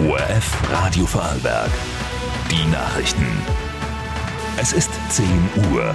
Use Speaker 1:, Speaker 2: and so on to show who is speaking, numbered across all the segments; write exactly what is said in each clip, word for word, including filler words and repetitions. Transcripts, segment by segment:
Speaker 1: O R F Radio Vorarlberg. Die Nachrichten. Es ist zehn Uhr.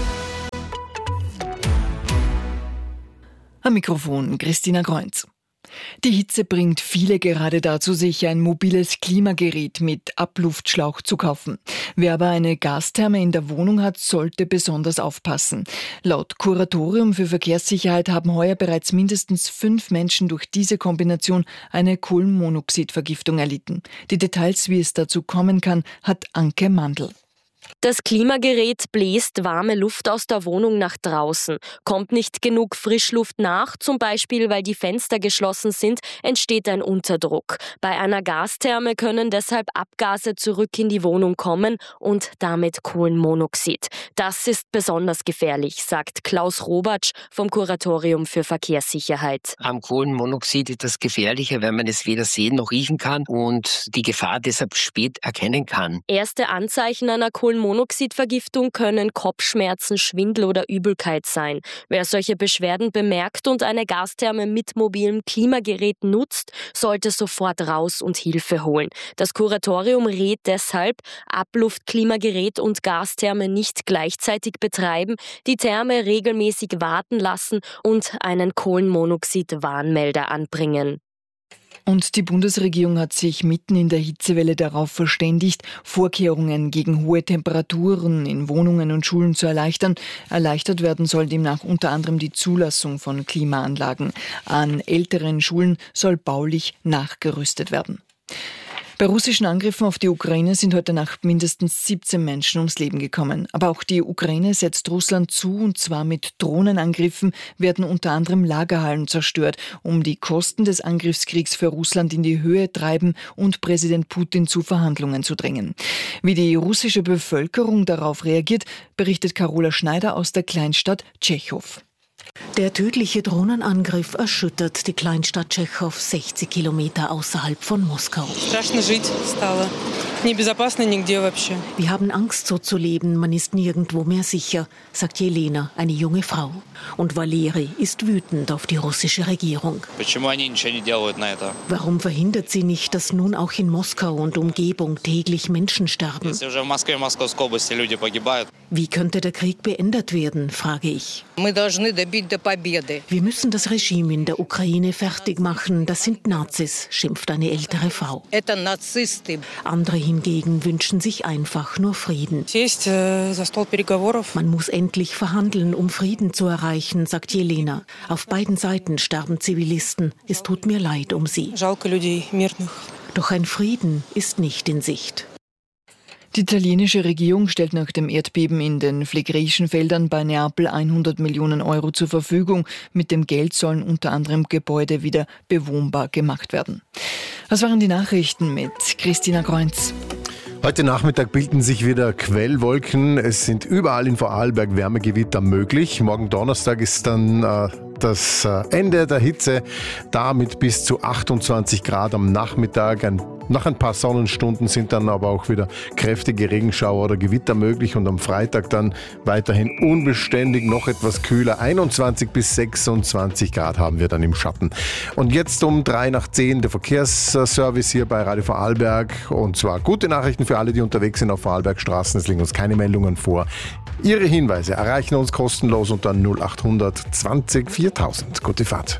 Speaker 2: Am Mikrofon Christina Kreunz. Die Hitze bringt viele gerade dazu, sich ein mobiles Klimagerät mit Abluftschlauch zu kaufen. Wer aber eine Gastherme in der Wohnung hat, sollte besonders aufpassen. Laut Kuratorium für Verkehrssicherheit haben heuer bereits mindestens fünf Menschen durch diese Kombination eine Kohlenmonoxidvergiftung erlitten. Die Details, wie es dazu kommen kann, hat Anke Mandl.
Speaker 3: Das Klimagerät bläst warme Luft aus der Wohnung nach draußen. Kommt nicht genug Frischluft nach, zum Beispiel weil die Fenster geschlossen sind, entsteht ein Unterdruck. Bei einer Gastherme können deshalb Abgase zurück in die Wohnung kommen und damit Kohlenmonoxid. Das ist besonders gefährlich, sagt Klaus Robatsch vom Kuratorium für Verkehrssicherheit.
Speaker 4: Am Kohlenmonoxid ist das gefährlicher, wenn man es weder sehen noch riechen kann und die Gefahr deshalb spät erkennen kann.
Speaker 3: Erste Anzeichen einer Kohlenmonoxidvergiftung können Kopfschmerzen, Schwindel oder Übelkeit sein. Wer solche Beschwerden bemerkt und eine Gastherme mit mobilem Klimagerät nutzt, sollte sofort raus und Hilfe holen. Das Kuratorium rät deshalb, Abluftklimagerät und Gastherme nicht gleichzeitig betreiben, die Therme regelmäßig warten lassen und einen Kohlenmonoxid-Warnmelder anbringen.
Speaker 2: Und die Bundesregierung hat sich mitten in der Hitzewelle darauf verständigt, Vorkehrungen gegen hohe Temperaturen in Wohnungen und Schulen zu erleichtern. Erleichtert werden soll demnach unter anderem die Zulassung von Klimaanlagen. An älteren Schulen soll baulich nachgerüstet werden. Bei russischen Angriffen auf die Ukraine sind heute Nacht mindestens siebzehn Menschen ums Leben gekommen. Aber auch die Ukraine setzt Russland zu, und zwar mit Drohnenangriffen werden unter anderem Lagerhallen zerstört, um die Kosten des Angriffskriegs für Russland in die Höhe treiben und Präsident Putin zu Verhandlungen zu drängen. Wie die russische Bevölkerung darauf reagiert, berichtet Carola Schneider aus der Kleinstadt Tschechow.
Speaker 5: Der tödliche Drohnenangriff erschüttert die Kleinstadt Tschechow, sechzig Kilometer außerhalb von Moskau. Wir haben Angst, so zu leben. Man ist nirgendwo mehr sicher, sagt Jelena, eine junge Frau. Und Valeri ist wütend auf die russische Regierung. Warum verhindert sie nicht, dass nun auch in Moskau und Umgebung täglich Menschen sterben? Wie könnte der Krieg beendet werden, frage ich. Wir müssen das Regime in der Ukraine fertig machen. Das sind Nazis, schimpft eine ältere Frau. Andere hingegen wünschen sich einfach nur Frieden. Man muss endlich verhandeln, um Frieden zu erreichen, sagt Jelena. Auf beiden Seiten sterben Zivilisten. Es tut mir leid um sie. Doch ein Frieden ist nicht in Sicht.
Speaker 2: Die italienische Regierung stellt nach dem Erdbeben in den phlegrischen Feldern bei Neapel hundert Millionen Euro zur Verfügung. Mit dem Geld sollen unter anderem Gebäude wieder bewohnbar gemacht werden. Das waren die Nachrichten mit Christina Kreunz.
Speaker 6: Heute Nachmittag bilden sich wieder Quellwolken. Es sind überall in Vorarlberg Wärmegewitter möglich. Morgen Donnerstag ist dann äh, das äh, Ende der Hitze. Da mit bis zu achtundzwanzig Grad am Nachmittag. Ein, nach ein paar Sonnenstunden sind dann aber auch wieder kräftige Regenschauer oder Gewitter möglich. Und am Freitag dann weiterhin unbeständig, noch etwas kühler. einundzwanzig bis sechsundzwanzig Grad haben wir dann im Schatten. Und jetzt um drei nach zehn der Verkehrsservice hier bei Radio Vorarlberg. Und zwar gute Nachrichten für Für alle, die unterwegs sind auf Vorarlbergstraßen. Es liegen uns keine Meldungen vor. Ihre Hinweise erreichen uns kostenlos unter null achthundert zwanzig viertausend. Gute Fahrt.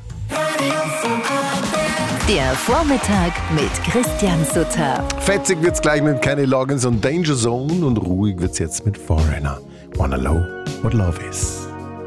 Speaker 7: Der Vormittag mit Christian Sutter.
Speaker 6: Fetzig wird's gleich mit Kenny Loggins und Danger Zone und ruhig wird's jetzt mit Foreigner. Wanna know what love is.